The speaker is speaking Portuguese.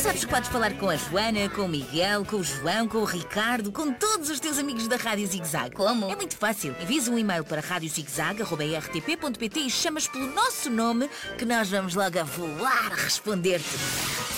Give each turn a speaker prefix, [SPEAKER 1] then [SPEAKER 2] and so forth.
[SPEAKER 1] sabes que podes falar com a Joana, com o Miguel, com o João, com o Ricardo, com todos os teus amigos da Rádio Zig-Zag.
[SPEAKER 2] Como?
[SPEAKER 1] É muito fácil. Envias um e-mail para radiozigzag@rtp.pt e chamas pelo nosso nome que nós vamos logo a voar a responder-te.